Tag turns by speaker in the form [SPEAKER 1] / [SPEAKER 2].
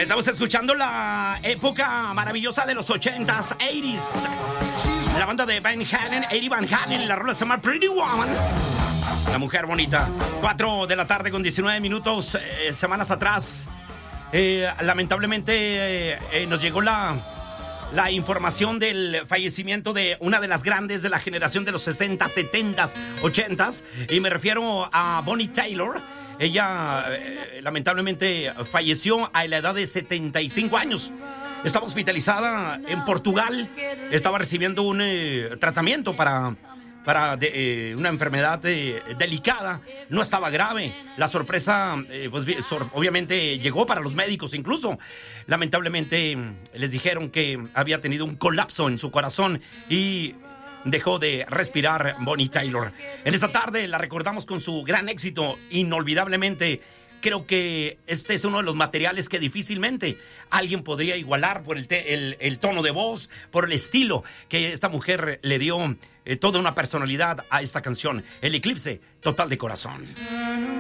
[SPEAKER 1] Estamos escuchando la época maravillosa de los 80s, 80s. La banda de Van Halen, Eddie Van Halen, la rola se llama Pretty Woman. La mujer bonita. 4 de la tarde con 19 minutos. Semanas atrás, lamentablemente, nos llegó la información del fallecimiento de una de las grandes de la generación de los 60, 70, 80. Y me refiero a Bonnie Tyler. Ella lamentablemente falleció a la edad de 75 años. Estaba hospitalizada en Portugal. Estaba recibiendo un tratamiento para una enfermedad delicada. No estaba grave. La sorpresa, obviamente, llegó para los médicos incluso. Lamentablemente, les dijeron que había tenido un colapso en su corazón y dejó de respirar Bonnie Tyler. En esta tarde la recordamos con su gran éxito, inolvidablemente. Creo que este es uno de los materiales que difícilmente alguien podría igualar por el tono de voz, por el estilo que esta mujer le dio toda una personalidad a esta canción, El Eclipse Total de Corazón.